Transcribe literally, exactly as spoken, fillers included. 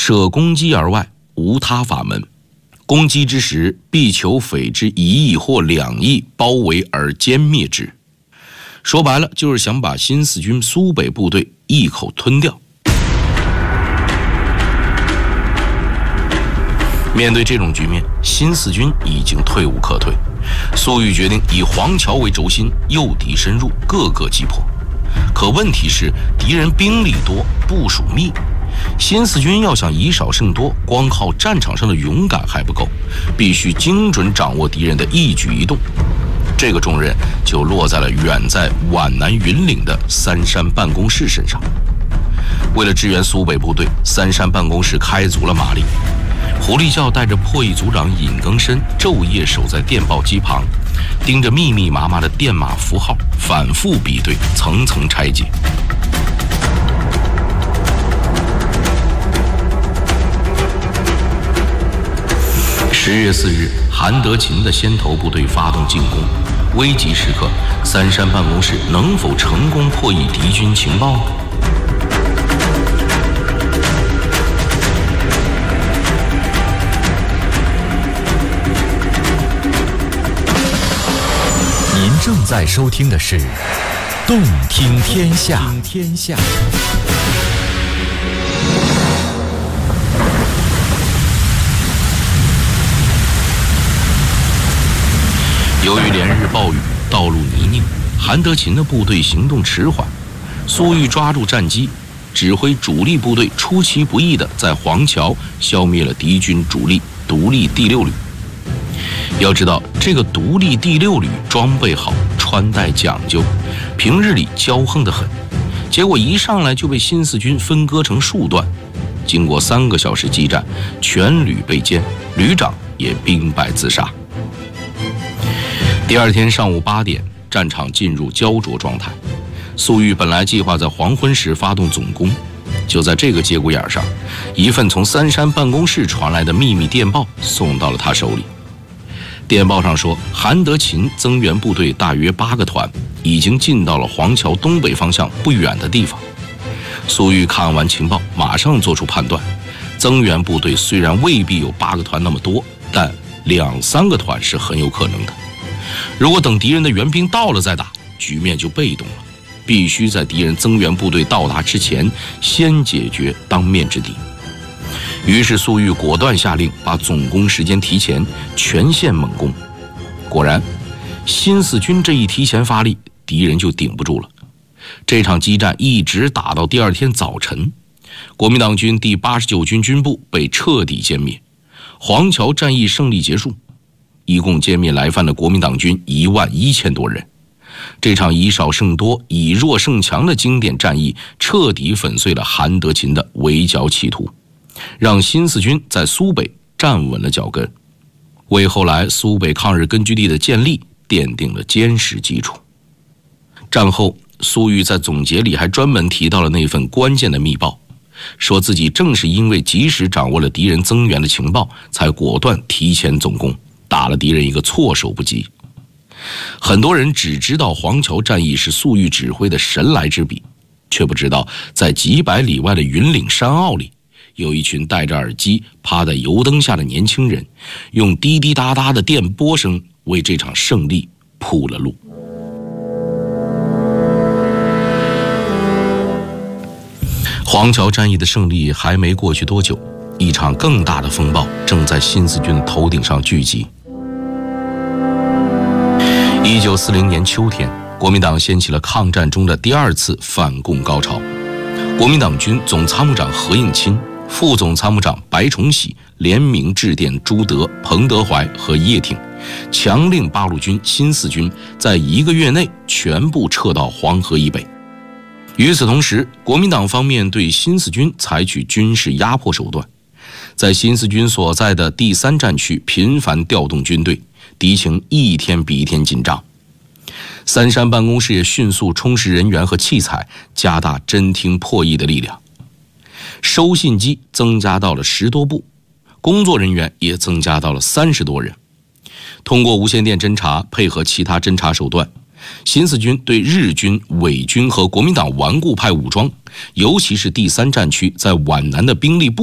舍攻击而外，无他法门。攻击之时，必求匪之一翼或两翼包围而歼灭之。说白了，就是想把新四军苏北部队一口吞掉。面对这种局面，新四军已经退无可退。粟裕决定以黄桥为轴心，诱敌深入，各个击破。可问题是，敌人兵力多，部署密。新四军要想以少胜多，光靠战场上的勇敢还不够，必须精准掌握敌人的一举一动。这个重任就落在了远在皖南云岭的三山办公室身上。为了支援苏北部队，三山办公室开足了马力。胡立教带着破译组长尹庚申昼夜守在电报机旁，盯着密密麻麻的电码符号，反复比对，层层拆解。十月四日，韩德勤的先头部队发动进攻，危急时刻，三山办公室能否成功破译敌军情报呢？ 您正在收听的是《动听天下》。动听天下。 由于连日暴雨，道路泥泞，韩德勤的部队行动迟缓。粟裕抓住战机，指挥主力部队出其不意地在黄桥消灭了敌军主力独立第六旅。要知道，这个独立第六旅装备好，穿戴讲究，平日里骄横得很，结果一上来就被新四军分割成数段。经过三个小时激战，全旅被歼，旅长也兵败自杀。第二天上午八点，战场进入焦灼状态。粟裕本来计划在黄昏时发动总攻，就在这个节骨眼上，一份从三山办公室传来的秘密电报送到了他手里。电报上说，韩德勤增援部队大约八个团，已经进到了黄桥东北方向不远的地方。粟裕看完情报，马上做出判断：增援部队虽然未必有八个团那么多，但两三个团是很有可能的。如果等敌人的援兵到了再打，局面就被动了。必须在敌人增援部队到达之前，先解决当面之敌。于是粟裕果断下令，把总攻时间提前，全线猛攻。果然，新四军这一提前发力，敌人就顶不住了。这场激战一直打到第二天早晨，国民党军第八十九军军部被彻底歼灭，黄桥战役胜利结束。一共歼灭来犯的国民党军一万一千多人。这场以少胜多、以弱胜强的经典战役，彻底粉碎了韩德勤的围剿企图，让新四军在苏北站稳了脚跟，为后来苏北抗日根据地的建立奠定了坚实基础。战后，粟裕在总结里还专门提到了那份关键的密报，说自己正是因为及时掌握了敌人增援的情报，才果断提前总攻，打了敌人一个措手不及。很多人只知道黄桥战役是粟裕指挥的神来之笔，却不知道在几百里外的云岭山坳里，有一群戴着耳机趴在油灯下的年轻人，用滴滴答答的电波声为这场胜利铺了路。黄桥战役的胜利还没过去多久，一场更大的风暴正在新四军的头顶上聚集。一九四零年秋天，国民党掀起了抗战中的第二次反共高潮。国民党军总参谋长何应钦、副总参谋长白崇禧联名致电朱德、彭德怀和叶挺，强令八路军、新四军在一个月内全部撤到黄河以北。与此同时，国民党方面对新四军采取军事压迫手段，在新四军所在的第三战区频繁调动军队，敌情一天比一天紧张。三山办公室也迅速充实人员和器材，加大侦听破译的力量。收信机增加到了十多部，工作人员也增加到了三十多人。通过无线电侦察，配合其他侦察手段，新四军对日军、伪军和国民党顽固派武装，尤其是第三战区在皖南的兵力部